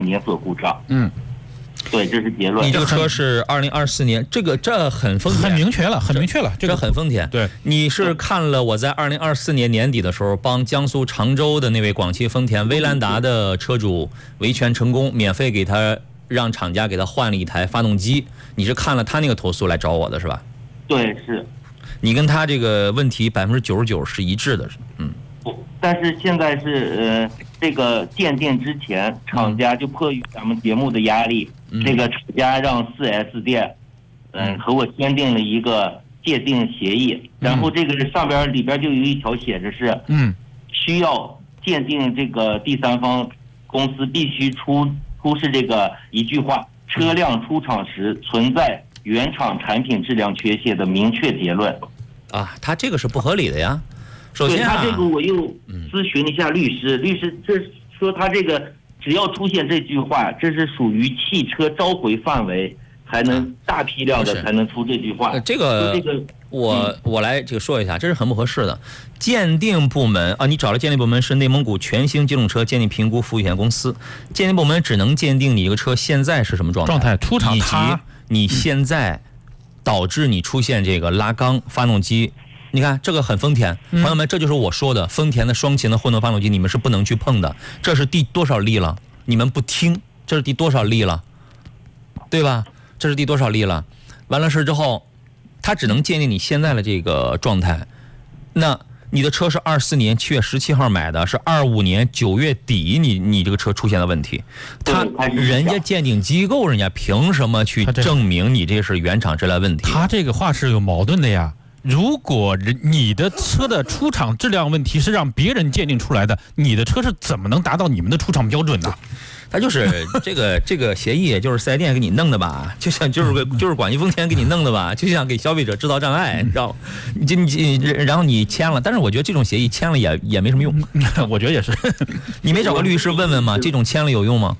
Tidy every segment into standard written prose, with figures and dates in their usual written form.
年所故障。对，这是结论。 你这个车是2024年，这很丰田， 很明确了，很明确了， 这很丰田。 对， 你是看了我在2024年年底的时候帮江苏常州的那位广汽丰田威兰达的车主维权成功，免费给他让厂家给他换了一台发动机。你是看了他那个投诉来找我的是吧？ 对，是。 你跟他这个问题99%是一致的， 但是现在是这个鉴定之前，厂家就迫于咱们节目的压力，这个厂家让4S店，和我签订了一个鉴定协议，然后这个里边就有一条写着是，需要鉴定这个第三方公司必须出示这个一句话：车辆出厂时存在原厂产品质量缺陷的明确结论。 啊，他这个是不合理的呀。首先他这个我又咨询了一下律师，律师这说他这个只要出现这句话，这是属于汽车召回范围，才能大批量的才能出这句话。我来这个说一下，这是很不合适的。鉴定部门啊，你找了鉴定部门是内蒙古全兴机动车鉴定评估服务有限公司，鉴定部门只能鉴定你这个车现在是什么状态， 出厂以及你现在导致你出现这个拉缸发动机。你看这个很丰田，朋友们，这就是我说的丰田的双擎的混动发动机，你们是不能去碰的。这是第多少例了？你们不听，这是第多少例了？对吧？这是第多少例了？完了事之后，它只能鉴定你现在的这个状态。那你的车是24年7月17号买的，是25年9月底你这个车出现的问题，人家鉴定机构人家凭什么去证明你这是原厂质量问题？ 他这个话是有矛盾的呀。如果你的车的出厂质量问题是让别人鉴定出来的，你的车是怎么能达到你们的出厂标准呢？ 他就是这个协议，就是4S店给你弄的吧，就是广汽丰田给你弄的吧，就想给消费者制造障碍，你知道吗？然后你签了，但是我觉得这种协议签了也没什么用， 我觉得也是。 你没找个律师问问吗？这种签了有用吗？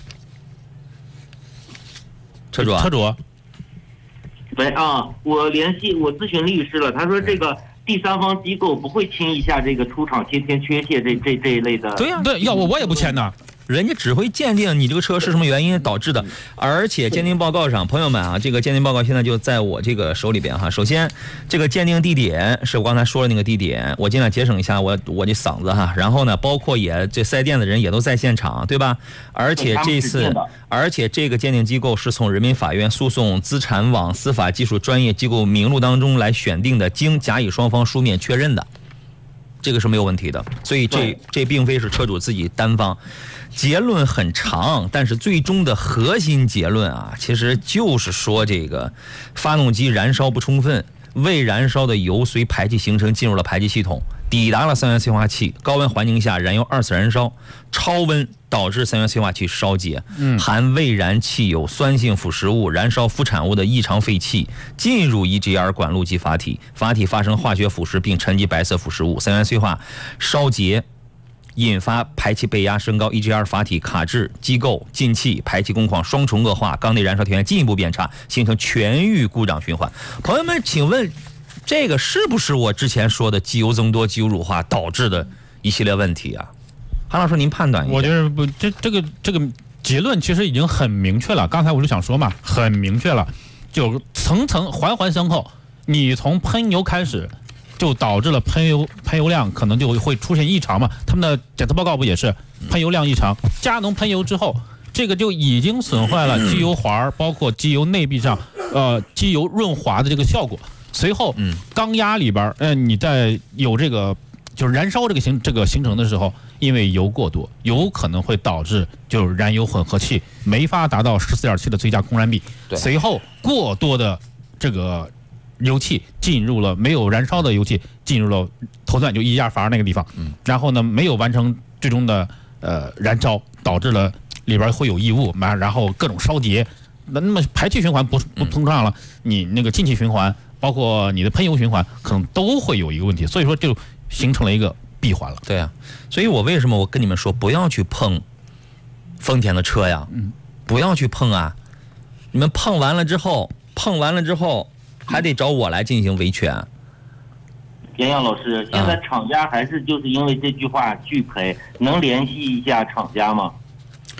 车主。 喂啊，我咨询律师了，他说这个第三方机构不会轻易下这个出厂先天缺陷这一类的。 对呀， 对，要我也不签呢。 人家只会鉴定你这个车是什么原因导致的，而且鉴定报告上，朋友们啊，这个鉴定报告现在就在我这个手里边哈。首先，这个鉴定地点是我刚才说的那个地点，我尽量节省一下我这嗓子哈。然后呢，包括这4S店的人也都在现场，对吧？而且这个鉴定机构是从人民法院诉讼资产网司法技术专业机构名录当中来选定的，经甲乙双方书面确认的，这个是没有问题的。所以这并非是车主自己单方。结论很长，但是最终的核心结论啊，其实就是说这个发动机燃烧不充分，未燃烧的油随排气形成进入了排气系统，抵达了三元催化器，高温环境下燃油二次燃烧，超温导致三元催化器烧结，含未燃汽油、酸性腐蚀物、燃烧副产物的异常废气进入 EGR 管路及阀体，阀体发生化学腐蚀并沉积白色腐蚀物，三元催化烧结。引发排气背压升高 ，EGR 阀体卡滞、机构进气、排气工况双重恶化，缸内燃烧条件进一步变差，形成全域故障循环。朋友们，请问这个是不是我之前说的机油增多、机油乳化导致的一系列问题啊？韩老师，您判断一下。 我觉得不，这个结论其实已经很明确了。刚才我就想说嘛，很明确了，就层层环环相扣。你从喷油开始。就导致了喷油量可能就会出现异常嘛，他们的检测报告不也是喷油量异常，加浓喷油之后，这个就已经损坏了机油环，包括机油内壁上机油润滑的这个效果。随后缸压里边你在有这个就是燃烧这个形成的时候，因为油过多，有可能会导致就是燃油混合气没法达到14.7的最佳空燃比，随后过多的这个油气进入了没有燃烧的油气进入了头段，就EGR阀那个地方，然后呢没有完成最终的燃烧，导致了里边会有异物，然后各种烧结。那么排气循环不通畅了，你那个进气循环，包括你的喷油循环，可能都会有一个问题，所以说就形成了一个闭环了。 对啊，所以我为什么我跟你们说不要去碰丰田的车呀？不要去碰啊！你们碰完了之后还得找我来进行维权。 杨洋老师，现在厂家还是就是因为这句话拒赔，能联系一下厂家吗？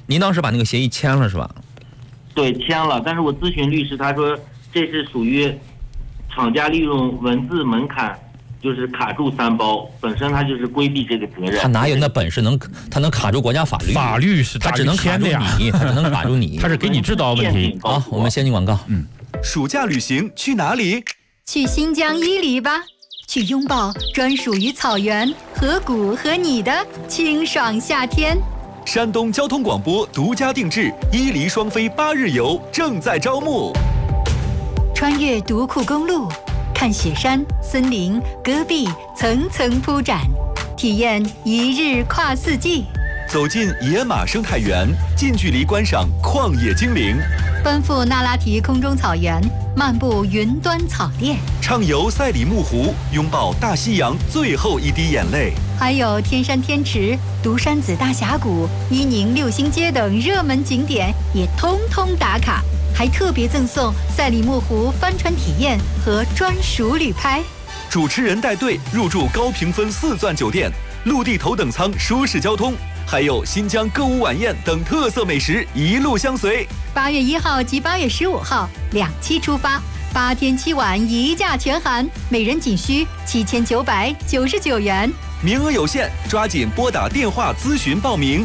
您当时把那个协议签了是吧？ 对，签了，但是我咨询律师，他说这是属于厂家利用文字门槛，就是卡住3包，本身他就是规避这个责任。 他哪有那本事他能卡住国家法律？ 法律是他只能卡住你，他只能卡住你。 他是给你制造问题。 好，我们先进广告。 暑假旅行去哪里？ 去新疆伊犁吧，去拥抱专属于草原、河谷和你的清爽夏天。 山东交通广播独家定制伊犁双飞8日游正在招募。 穿越独库公路，看雪山、森林、戈壁层层铺展，体验1日跨4季。 走进野马生态园，近距离观赏旷野精灵。 奔赴那拉提空中草原，漫步云端草甸， 畅游赛里木湖，拥抱大西洋最后一滴眼泪。 还有天山天池、独山子大峡谷、伊宁6星街等热门景点也通通打卡，还特别赠送赛里木湖帆船体验和专属旅拍。 主持人带队入住高评分4钻酒店，陆地头等舱舒适交通，还有新疆歌舞晚宴等特色美食一路相随。 8月1号及8月15号2期出发，8天7晚1价全含，每人仅需7999元。 名额有限，抓紧拨打电话咨询报名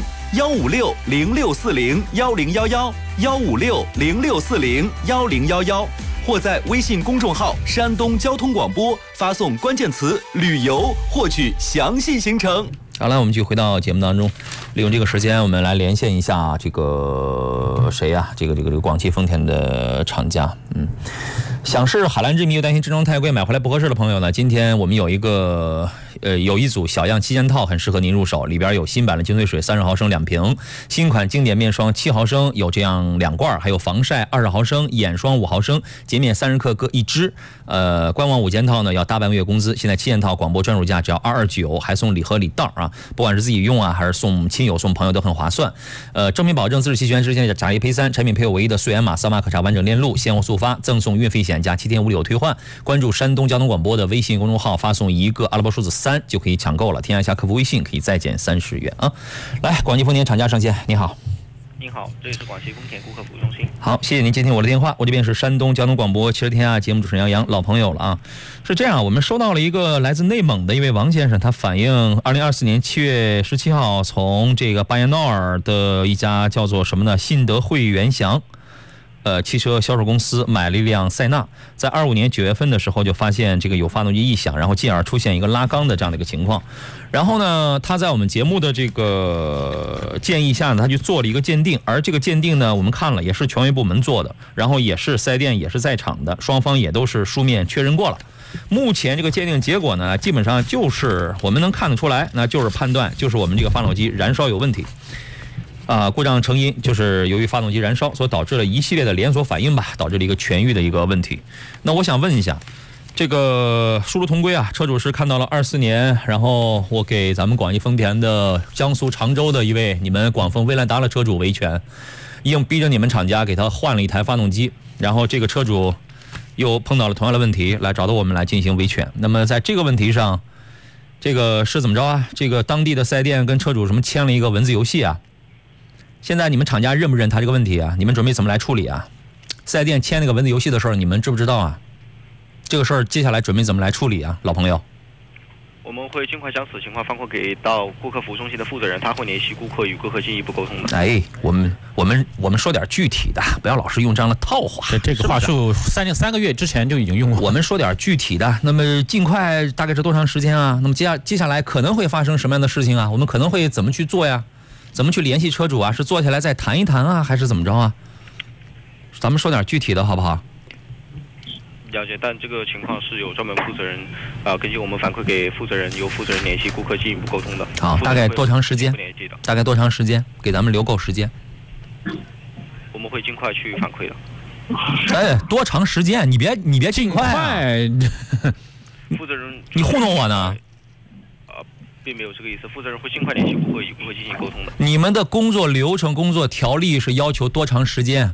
：156-0640-1011，156-0640-1011，或在微信公众号“山东交通广播”发送关键词“旅游”获取详细行程。 好了，我们继续回到节目当中，利用这个时间，我们来连线一下这个谁呀？这个广汽丰田的厂家，想试海蓝之谜又担心支装太贵买回来不合适的朋友呢，今天我们有一组小样7件套，很适合您入手，里边有新版的精粹水30毫升2瓶，新款经典面霜7毫升有这样2罐，还有防晒20毫升、眼霜5毫升、洁面30克各1支。官网5件套呢要大半个月工资，现在7件套广播专属价只要229，还送礼盒礼袋啊，不管是自己用啊，还是送亲友送朋友都很划算。正品保证，自制期权实现假一赔3，产品配有唯一的溯源码、扫码可查完整链路，现货速发，赠送运费险加7天无理由退换。关注山东交通广播的微信公众号，发送一个阿拉伯数字3就可以抢购了。添加一下客服微信，可以再减30元啊。来，广汽丰田厂家上线，你好。 您好，这里是广汽丰田顾客服务中心。 好，谢谢您接听我的电话，我这边是山东交通广播汽车天下节目主持人杨洋，老朋友了啊。是这样，我们收到了一个来自内蒙的一位王先生，他反映2024年7月17号从这个巴彦淖尔的一家叫做什么呢？信德汇源祥汽车销售公司买了一辆塞纳，在25年9月份的时候就发现这个有发动机异响，然后进而出现一个拉缸的这样的一个情况。然后呢，他在我们节目的这个建议下呢，他就做了一个鉴定，而这个鉴定呢，我们看了也是权威部门做的，然后也是4 S店也是在场的，双方也都是书面确认过了。目前这个鉴定结果呢，基本上就是我们能看得出来，那就是判断就是我们这个发动机燃烧有问题。故障成因就是由于发动机燃烧所导致了一系列的连锁反应吧，导致了一个全域的一个问题。那我想问一下，这个殊途同归啊，车主是看到了24年，然后我给咱们广汽丰田的江苏常州的一位你们广丰威兰达的车主维权，硬逼着你们厂家给他换了一台发动机，然后这个车主又碰到了同样的问题，来找到我们来进行维权。那么在这个问题上，这个是怎么着啊？这个当地的4S店跟车主什么签了一个文字游戏啊？现在你们厂家认不认他这个问题啊？你们准备怎么来处理啊？4S店签那个文字游戏的事儿，你们知不知道啊？这个事儿接下来准备怎么来处理啊，老朋友？ 我们会尽快将此情况反馈给到顾客服务中心的负责人，他会联系顾客与顾客进一步沟通的。 哎，我们说点具体的，不要老是用这样的套话。 这个话术3个月之前就已经用过。 我们说点具体的，那么尽快大概是多长时间啊？那么接下来可能会发生什么样的事情啊？我们可能会怎么去做呀？怎么去联系车主啊？是坐下来再谈一谈啊，还是怎么着啊？咱们说点具体的好不好？ 了解，但这个情况是有专门负责人根据我们反馈给负责人，由负责人联系顾客进一步沟通的。 好，大概多长时间？大概多长时间？给咱们留够时间。 我们会尽快去反馈的。 哎，多长时间？你别尽快啊！ 负责人， 你糊弄我呢？ 并没有这个意思，负责人会尽快联系顾客，与顾客进行沟通的。 你们的工作流程、工作条例是要求多长时间？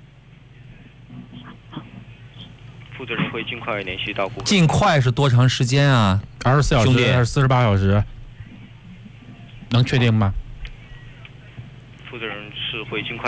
负责人会尽快联系到顾客。 尽快是多长时间啊 ？24小时还是48小时？能确定吗？ 负责人是会尽快